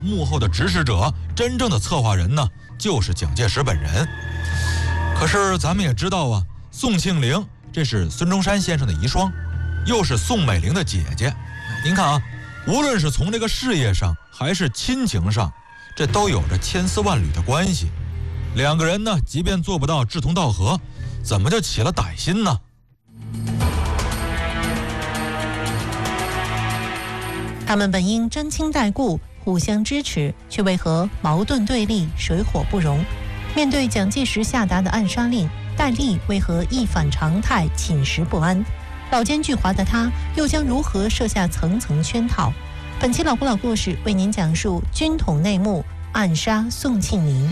幕后的指使者，真正的策划人呢，就是蒋介石本人。可是咱们也知道啊，宋庆龄这是孙中山先生的遗孀，又是宋美龄的姐姐。您看啊，无论是从这个事业上还是亲情上，这都有着千丝万缕的关系。两个人呢，即便做不到志同道合，怎么就起了歹心呢？ 他们本应沾亲带故，互相支持，却为何矛盾对立，水火不容？面对蒋介石下达的暗杀令，戴笠为何一反常态，寝食不安？老奸巨猾的他，又将如何设下层层圈套？本期老古老故事为您讲述军统内幕，暗杀宋庆龄。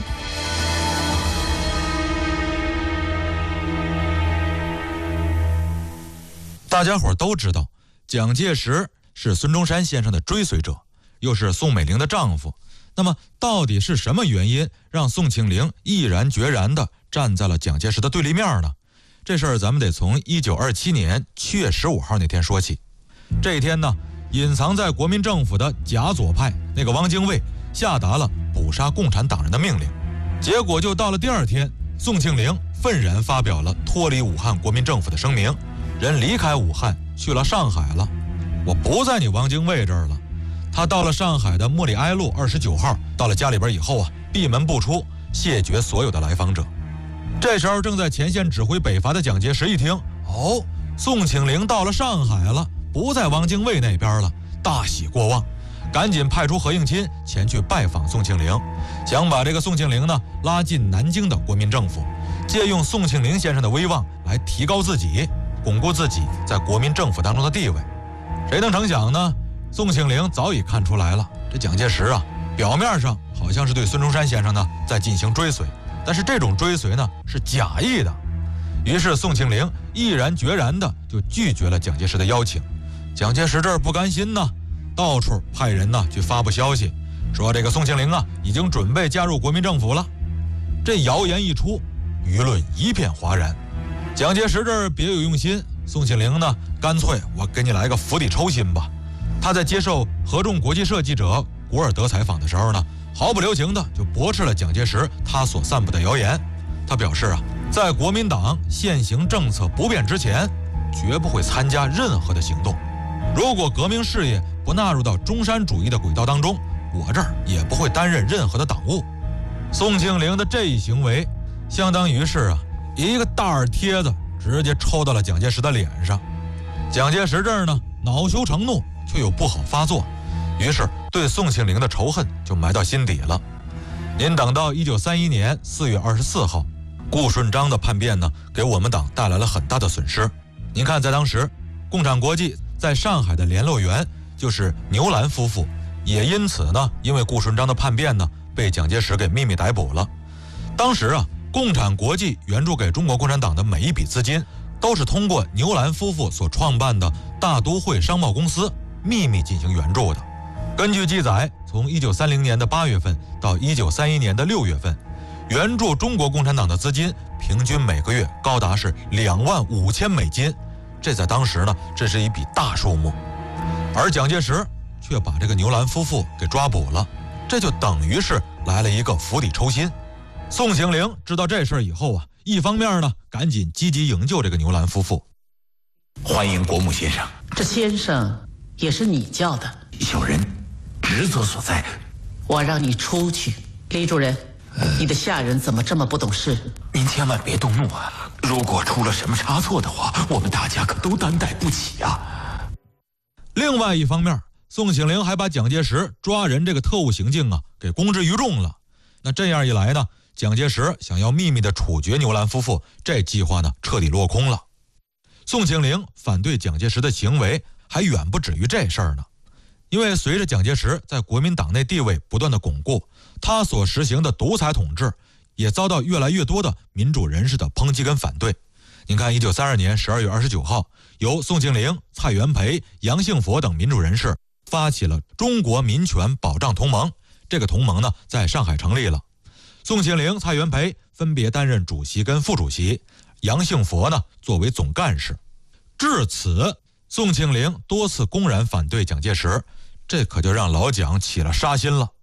大家伙都知道，蒋介石是孙中山先生的追随者，又是宋美龄的丈夫。那么到底是什么原因让宋庆龄毅然决然地站在了蒋介石的对立面呢？这事儿咱们得从1927年7月15号那天说起。这一天呢，隐藏在国民政府的假左派那个汪精卫下达了捕杀共产党人的命令。结果就到了第二天，宋庆龄愤然发表了脱离武汉国民政府的声明，人离开武汉去了上海了，我不在你汪精卫这儿了。他到了上海的莫里埃路29号，到了家里边以后啊，闭门不出，谢绝所有的来访者。这时候正在前线指挥北伐的蒋介石一听，哦，宋庆龄到了上海了，不在汪精卫那边了，大喜过望，赶紧派出何应钦前去拜访宋庆龄，想把这个宋庆龄呢拉进南京的国民政府，借用宋庆龄先生的威望来提高自己，巩固自己在国民政府当中的地位。谁能成想呢？宋庆龄早已看出来了，这蒋介石啊，表面上好像是对孙中山先生呢在进行追随，但是这种追随呢是假意的。于是宋庆龄毅然决然的就拒绝了蒋介石的邀请。蒋介石这儿不甘心呢，到处派人呢去发布消息，说这个宋庆龄啊已经准备加入国民政府了。这谣言一出，舆论一片哗然。蒋介石这儿别有用心，宋庆龄呢干脆我给你来个釜底抽薪吧。他在接受合众国际社记者古尔德采访的时候呢，毫不留情的就驳斥了蒋介石他所散布的谣言。他表示啊，在国民党现行政策不变之前，绝不会参加任何的行动。如果革命事业不纳入到中山主义的轨道当中，我这儿也不会担任任何的党务。宋庆龄的这一行为，相当于是一个大耳贴子直接抽到了蒋介石的脸上。蒋介石这儿呢，恼羞成怒，却又不好发作，于是对宋庆龄的仇恨就埋到心底了。您等到1931年4月24号，顾顺章的叛变呢，给我们党带来了很大的损失。您看，在当时，共产国际在上海的联络员就是牛兰夫妇，也因此呢，因为顾顺章的叛变呢，被蒋介石给秘密逮捕了。当时共产国际援助给中国共产党的每一笔资金，都是通过牛兰夫妇所创办的大都会商贸公司秘密进行援助的。根据记载，从1930年的8月份到1931年的6月份，援助中国共产党的资金平均每个月高达是25000美金，这在当时呢，这是一笔大数目。而蒋介石却把这个牛兰夫妇给抓捕了，这就等于是来了一个釜底抽薪。宋庆龄知道这事以后一方面呢，赶紧积极营救这个牛兰夫妇。 欢迎国母先生。 这先生也是你叫的？ 小人职责所在。 我让你出去。李主任，你的下人怎么这么不懂事？ 您千万别动怒啊！如果出了什么差错的话，我们大家可都担待不起啊。 另外一方面，宋庆龄还把蒋介石抓人这个特务行径给公之于众了。那这样一来呢，蒋介石想要秘密的处决牛兰夫妇，这计划呢彻底落空了。宋庆龄反对蒋介石的行为还远不止于这事儿呢，因为随着蒋介石在国民党内地位不断的巩固，他所实行的独裁统治也遭到越来越多的民主人士的抨击跟反对。您看1932年12月29号，由宋庆龄、蔡元培、杨杏佛等民主人士发起了中国民权保障同盟，这个同盟呢在上海成立了。宋庆龄、蔡元培分别担任主席跟副主席，杨杏佛呢作为总干事。至此，宋庆龄多次公然反对蒋介石，这可就让老蒋起了杀心了。